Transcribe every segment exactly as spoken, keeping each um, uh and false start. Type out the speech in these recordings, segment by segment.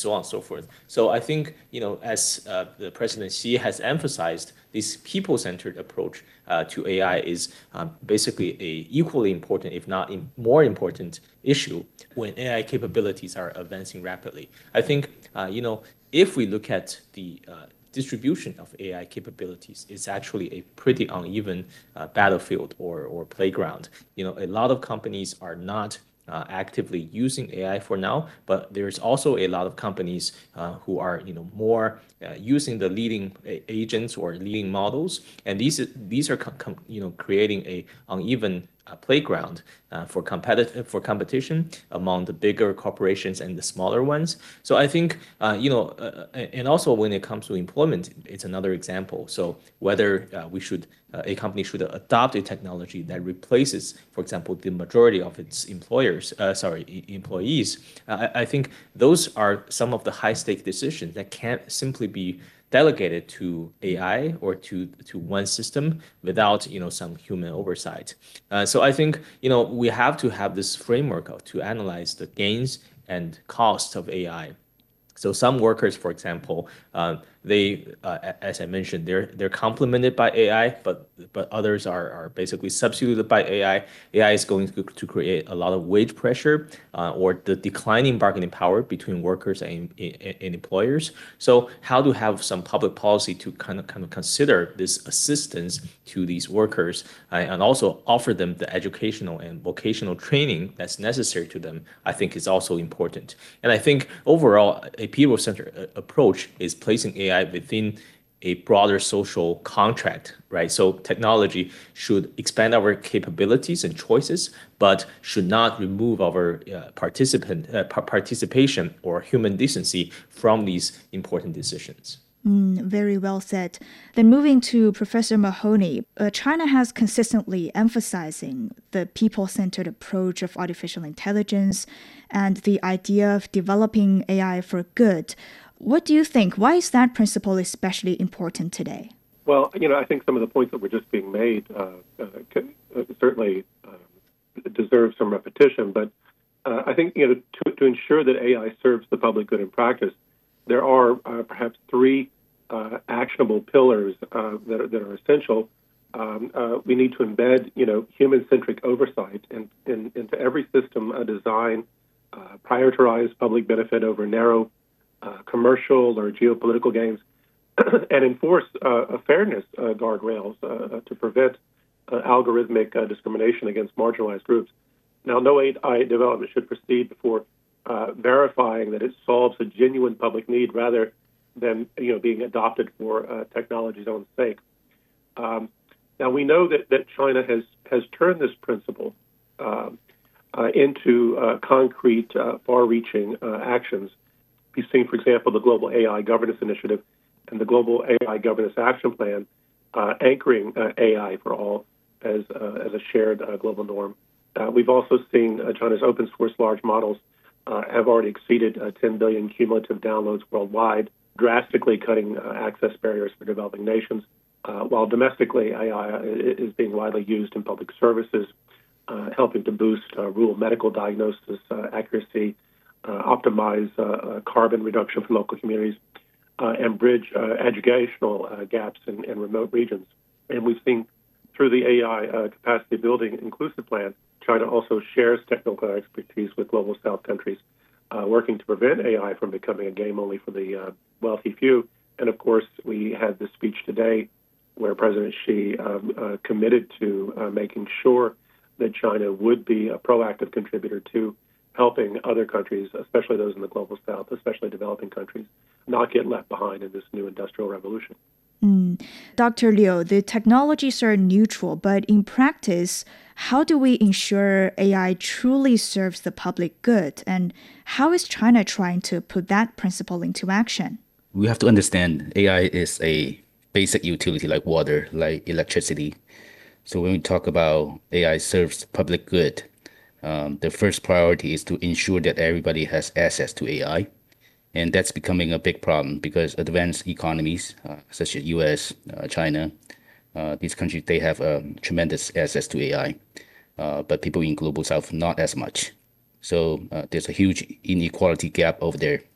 so on and so forth. So I think, you know, as uh, the President Xi has emphasized, this people-centered approach uh, to A I is um, basically a equally important, if not in more important, issue when A I capabilities are advancing rapidly. I think, uh, you know, if we look at the uh, distribution of A I capabilities, it's actually a pretty uneven uh, battlefield or, or playground. You know, a lot of companies are not uh, actively using A I for now, but there's also a lot of companies uh, who are, you know, more uh, using the leading agents or leading models, and these these are you know creating a uneven uh, playground uh, for competitive for competition among the bigger corporations and the smaller ones. So I think uh, you know, uh, and also when it comes to employment, it's another example. So whether uh, we should uh, a company should adopt a technology that replaces, for example, the majority of its employers, uh, sorry, employees. Uh, I, I think those are some of the high stake decisions that can't simply be delegated to A I or to to one system without you know some human oversight. Uh, so I think you know we have to have this framework of, to analyze the gains and costs of A I. So some workers, for example, uh, they, uh, as I mentioned, they're they're complemented by A I, but but others are are basically substituted by A I. A I is going to, to create a lot of wage pressure uh, or the declining bargaining power between workers and, and, and employers. So how to have some public policy to kind of kind of consider this assistance to these workers uh, and also offer them the educational and vocational training that's necessary to them, I think is also important. And I think overall, a people-centered approach is placing A I within a broader social contract, right? So technology should expand our capabilities and choices, but should not remove our uh, participant uh, participation or human decency from these important decisions. Mm, very well said. Then moving to Professor Mahoney, uh, China has consistently emphasizing the people-centered approach of artificial intelligence and the idea of developing A I for good. What do you think? Why is that principle especially important today? Well, you know, I think some of the points that were just being made uh, uh, can, uh, certainly uh, deserve some repetition, but uh, I think, you know, to, to ensure that A I serves the public good in practice, there are uh, perhaps three uh, actionable pillars uh, that, are, that are essential. Um, uh, we need to embed, you know, human-centric oversight in, in, into every system uh, design, uh, prioritize public benefit over narrow uh, commercial or geopolitical gains, and enforce uh, a fairness uh, guardrails uh, to prevent uh, algorithmic uh, discrimination against marginalized groups. Now, no A I development should proceed before Uh, verifying that it solves a genuine public need rather than you know being adopted for uh, technology's own sake. Um, now we know that, that China has has turned this principle uh, uh, into uh, concrete, uh, far-reaching uh, actions. We've seen, for example, the Global A I Governance Initiative and the Global A I Governance Action Plan uh, anchoring uh, A I for all as uh, as a shared uh, global norm. Uh, we've also seen uh, China's open source large models Uh, have already exceeded uh, ten billion cumulative downloads worldwide, drastically cutting uh, access barriers for developing nations, uh, while domestically A I is being widely used in public services, uh, helping to boost uh, rural medical diagnosis uh, accuracy, uh, optimize uh, uh, carbon reduction for local communities, uh, and bridge uh, educational uh, gaps in, in remote regions. And we've seen through the A I uh, capacity building inclusive plan, China also shares technical expertise with Global South countries, uh, working to prevent A I from becoming a game only for the uh, wealthy few. And of course, we had this speech today where President Xi um, uh, committed to uh, making sure that China would be a proactive contributor to helping other countries, especially those in the Global South, especially developing countries, not get left behind in this new industrial revolution. Mm. Doctor Liu, the technologies are neutral, but in practice, how do we ensure A I truly serves the public good? And how is China trying to put that principle into action? We have to understand A I is a basic utility like water, like electricity. So when we talk about A I serves public good, um, the first priority is to ensure that everybody has access to A I. And that's becoming a big problem because advanced economies, uh, such as U S, uh, China, uh, these countries, they have um, tremendous access to A I, uh, but people in Global South, not as much. So uh, there's a huge inequality gap over there.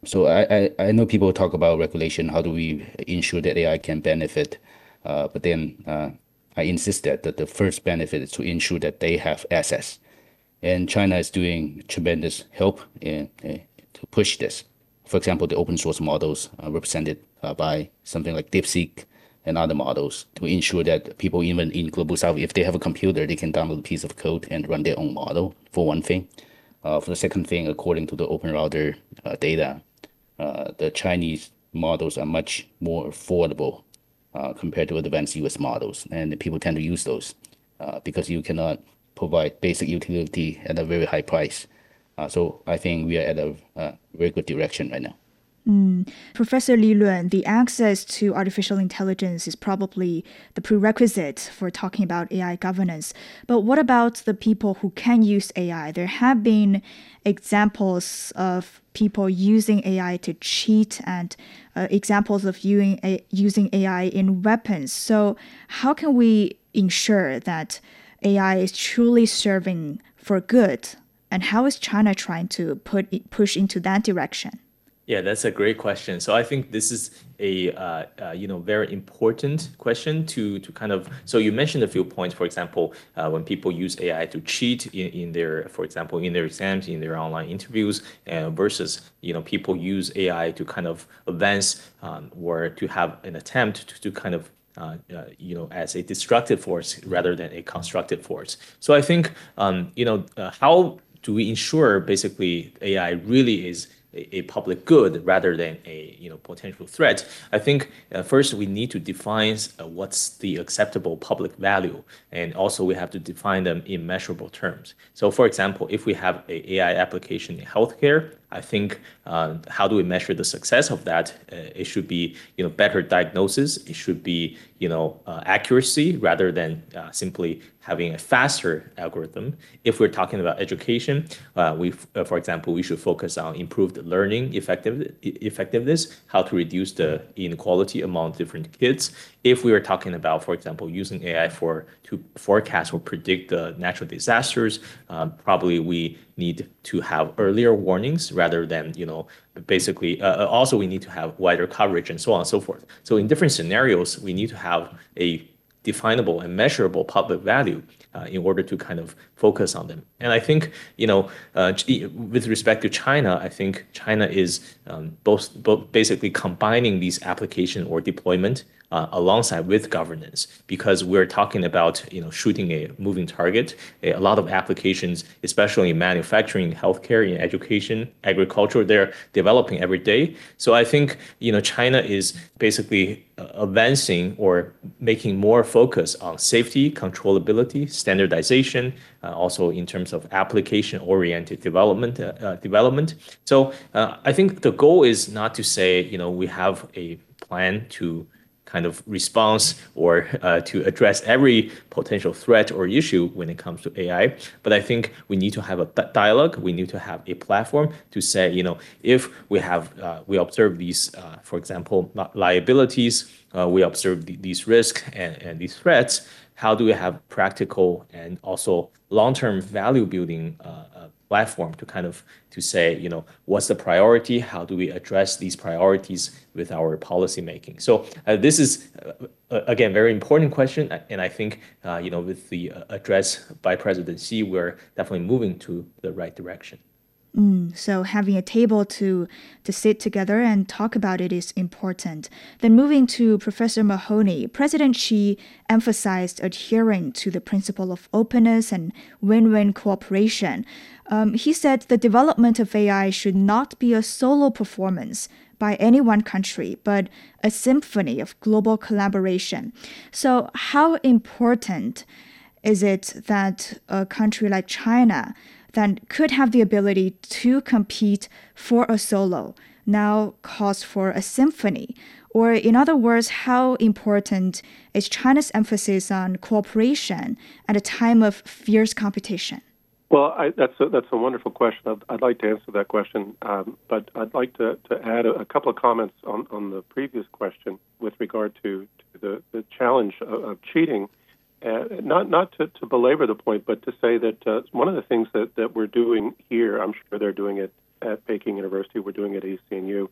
So I, I, I know people talk about regulation. How do we ensure that A I can benefit? Uh, but then uh, I insist that, that the first benefit is to ensure that they have access. And China is doing tremendous help in, uh, to push this. For example, the open source models uh, represented uh, by something like DeepSeek and other models to ensure that people, even in Global South, if they have a computer, they can download a piece of code and run their own model, for one thing. Uh, for the second thing, according to the Open Router uh, data, uh, the Chinese models are much more affordable uh, compared to advanced U S models, and people tend to use those uh, because you cannot provide basic utility at a very high price. Uh, so I think we are at a uh, very good direction right now. Professor Li Luan, the access to artificial intelligence is probably the prerequisite for talking about A I governance. But what about the people who can use A I? There have been examples of people using A I to cheat and uh, examples of using, a, using A I in weapons. So how can we ensure that A I is truly serving for good? And how is China trying to put push into that direction? Yeah, that's a great question. So I think this is a uh, uh, you know very important question to to kind of. So you mentioned a few points. For example, uh, when people use A I to cheat in, in their, for example, in their exams, in their online interviews, uh, versus you know people use A I to kind of advance um, or to have an attempt to, to kind of uh, uh, you know, as a destructive force rather than a constructive force. So I think, um, you know, uh, how do we ensure basically A I really is a, a public good rather than a, you know, potential threat? I think uh, first we need to define uh, what's the acceptable public value, and also we have to define them in measurable terms. So, for example, if we have a AI application in healthcare, I think uh, how do we measure the success of that? Uh, it should be, you know, better diagnosis. It should be, you know, uh, accuracy rather than uh, simply having a faster algorithm. If we're talking about education, uh, we, uh, for example, we should focus on improved learning effective, effectiveness, how to reduce the inequality among different kids. If we are talking about, for example, using A I for to forecast or predict the natural disasters, um, probably we need to have earlier warnings rather than, you know, basically, uh, also we need to have wider coverage and so on and so forth. So in different scenarios, we need to have a definable and measurable public value uh, in order to kind of focus on them. And I think, you know, uh, with respect to China, I think China is um, both, both basically combining these application or deployment uh, alongside with governance, because we're talking about, you know, shooting a moving target. A, a lot of applications, especially in manufacturing, healthcare, in education, agriculture, they're developing every day. So I think, you know, China is basically uh, advancing or making more focus on safety, controllability, standardization, uh, also in terms of application-oriented development. Uh, uh, development. So uh, I think the goal is not to say, you know, we have a plan to kind of response or uh, to address every potential threat or issue when it comes to A I. But I think we need to have a dialogue. We need to have a platform to say, you know, if we have, uh, we observe these, uh, for example, liabilities, uh, we observe the, these risks and, and these threats, how do we have practical and also long-term value building uh, uh, platform to kind of to say, you know, what's the priority? How do we address these priorities with our policy making? So uh, this is, uh, again, very important question. And I think, uh, you know, with the uh, address by President Xi, we're definitely moving to the right direction. Mm, so having a table to to sit together and talk about it is important. Then moving to Professor Mahoney, President Xi emphasized adhering to the principle of openness and win-win cooperation. Um, he said the development of A I should not be a solo performance by any one country, but a symphony of global collaboration. So how important is it that a country like China that could have the ability to compete for a solo now calls for a symphony? Or in other words, how important is China's emphasis on cooperation at a time of fierce competition? Well, I, that's a, that's a wonderful question. I'd, I'd like to answer that question, um, but I'd like to, to add a, a couple of comments on, on the previous question with regard to, to the, the challenge of, of cheating. Uh, not not to, to belabor the point, but to say that uh, one of the things that, that we're doing here, I'm sure they're doing it at Peking University. We're doing it at E C N U.